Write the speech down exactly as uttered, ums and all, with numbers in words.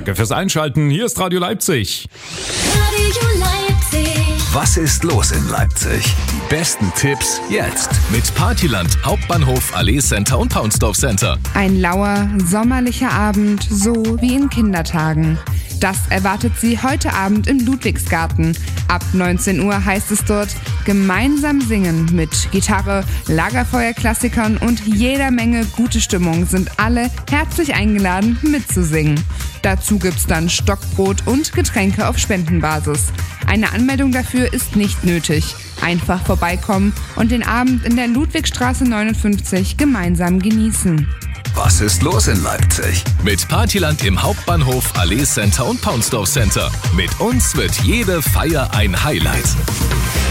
Danke fürs Einschalten. Hier ist Radio Leipzig. Radio Leipzig. Was ist los in Leipzig? Die besten Tipps jetzt. Mit Partyland, Hauptbahnhof, Allee Center und Paunsdorf Center. Ein lauer, sommerlicher Abend, so wie in Kindertagen. Das erwartet Sie heute Abend im Ludwigsgarten. Ab neunzehn Uhr heißt es dort gemeinsam singen mit Gitarre, Lagerfeuerklassikern und jeder Menge gute Stimmung sind alle herzlich eingeladen mitzusingen. Dazu gibt's dann Stockbrot und Getränke auf Spendenbasis. Eine Anmeldung dafür ist nicht nötig. Einfach vorbeikommen und den Abend in der Ludwigstraße neunundfünfzig gemeinsam genießen. Was ist los in Leipzig? Mit Partyland im Hauptbahnhof, Allee Center und Paunsdorf Center. Mit uns wird jede Feier ein Highlight.